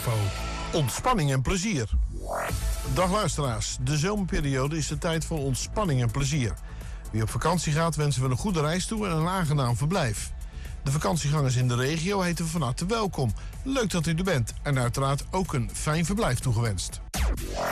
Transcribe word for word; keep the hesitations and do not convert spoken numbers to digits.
Info. Ontspanning en plezier. Dag luisteraars, de zomerperiode is de tijd voor ontspanning en plezier. Wie op vakantie gaat wensen we een goede reis toe en een aangenaam verblijf. De vakantiegangers in de regio heten we van harte welkom. Leuk dat u er bent en uiteraard ook een fijn verblijf toegewenst.